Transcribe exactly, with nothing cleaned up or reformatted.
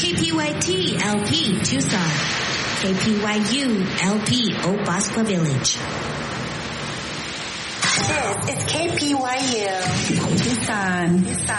K P Y T L P Tucson. K P Y U L P Oak Bosqua Village. This is K P Y U Tucson. Tucson.